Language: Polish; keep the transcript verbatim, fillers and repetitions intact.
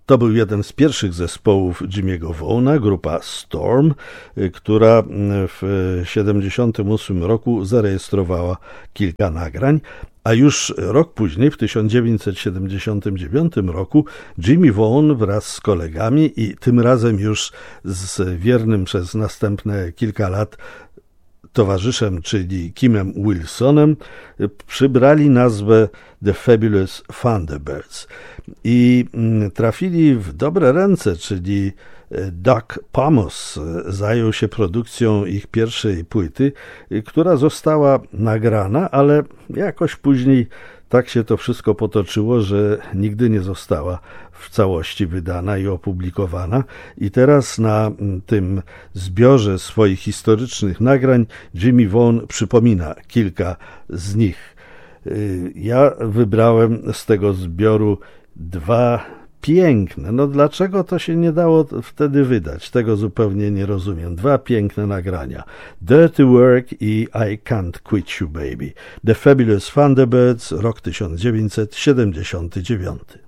To był jeden z pierwszych zespołów Jimmy'ego Vaughna, grupa Storm, która w siedemdziesiątym ósmym roku zarejestrowała kilka nagrań, a już rok później, w tysiąc dziewięćset siedemdziesiątym dziewiątym roku, Jimmy Vaughn wraz z kolegami i tym razem już z wiernym przez następne kilka lat towarzyszem, czyli Kimem Wilsonem, przybrali nazwę The Fabulous Thunderbirds i trafili w dobre ręce, czyli Doug Pamos zajął się produkcją ich pierwszej płyty, która została nagrana, ale jakoś później tak się to wszystko potoczyło, że nigdy nie została w całości wydana i opublikowana. I teraz na tym zbiorze swoich historycznych nagrań Jimmy Vaughn przypomina kilka z nich. Ja wybrałem z tego zbioru dwa piękne. No dlaczego to się nie dało wtedy wydać? Tego zupełnie nie rozumiem. Dwa piękne nagrania. Dirty Work i I Can't Quit You Baby. The Fabulous Thunderbirds, rok tysiąc dziewięćset siedemdziesiąty dziewiąty.